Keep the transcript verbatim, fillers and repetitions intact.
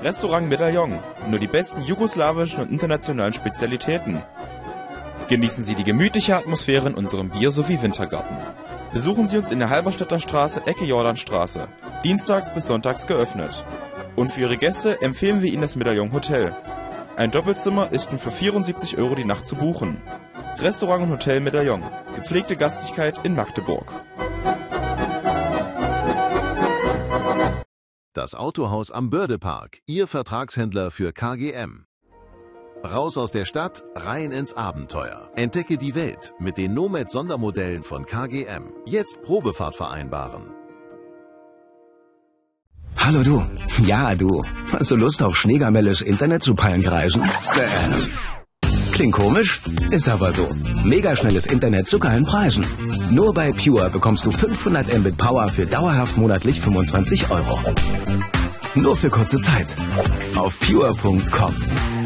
Restaurant Medaillon. Nur die besten jugoslawischen und internationalen Spezialitäten. Genießen Sie die gemütliche Atmosphäre in unserem Bier- sowie Wintergarten. Besuchen Sie uns in der Halberstädter Straße, Ecke Jordanstraße. Dienstags bis sonntags geöffnet. Und für Ihre Gäste empfehlen wir Ihnen das Medaillon Hotel. Ein Doppelzimmer ist nun für vierundsiebzig Euro die Nacht zu buchen. Restaurant und Hotel Medaillon. Gepflegte Gastlichkeit in Magdeburg. Das Autohaus am Bördepark, Ihr Vertragshändler für K G M. Raus aus der Stadt, rein ins Abenteuer. Entdecke die Welt mit den Nomad-Sondermodellen von K G M. Jetzt Probefahrt vereinbaren. Hallo du. Ja, du. Hast du Lust auf schneegamelles Internet zu Palmkreisen? Äh. Klingt komisch? Ist aber so. Megaschnelles Internet zu geilen Preisen. Nur bei Pure bekommst du fünfhundert Mbit Power für dauerhaft monatlich fünfundzwanzig Euro. Nur für kurze Zeit. Auf pure punkt com.